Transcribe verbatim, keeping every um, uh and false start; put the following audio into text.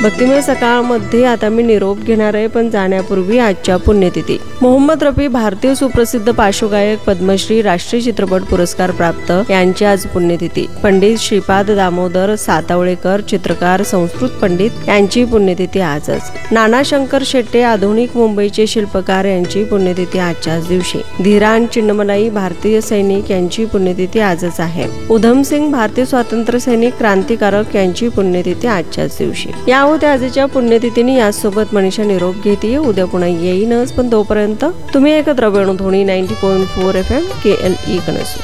भक्तिमय सकाळमध्ये आता मी निरोप घेणार आहे, पण जाण्यापूर्वी आजच्या पुण्यतिथी. मोहम्मद रफी भारतीय सुप्रसिद्ध पार्श्वगायक, पद्मश्री, राष्ट्रीय चित्रपट पुरस्कार प्राप्त यांची आज पुण्यतिथी. पंडित श्रीपाद दामोदर सातवळेकर, चित्रकार, संस्कृत पंडित यांची पुण्यतिथी आजच. नाना शंकर शेट्टे, आधुनिक मुंबईचे शिल्पकार यांची पुण्यतिथी आजच्याच दिवशी. धीरान चिन्नमलाई, भारतीय सैनिक यांची पुण्यतिथी आजच आहे. उधम सिंग, भारतीय स्वातंत्र्य सैनिक, क्रांतिकारक यांची पुण्यतिथी आजच्याच दिवशी. या होत्या आजच्या पुण्यतिथीने. यासोबत मनीषा निरोप घेते. उद्या पुन्हा येईनच, पण तोपर्यंत तुम्ही एकत्र वेणू ध्वनी ninety point four F M के एल ई कनसू.